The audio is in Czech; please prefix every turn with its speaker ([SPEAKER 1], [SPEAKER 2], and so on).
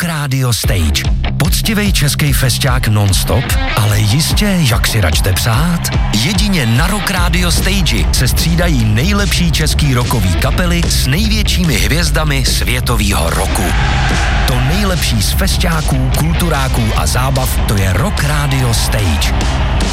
[SPEAKER 1] Radio Stage. Poctivej český fešťák non-stop, ale jistě, jak si račte přát. Jedině na Rock Radio Stage se střídají nejlepší český rockový kapely s největšími hvězdami světového roku. To nejlepší z fešťáků, kulturáků a zábav, to je Rock Radio Stage.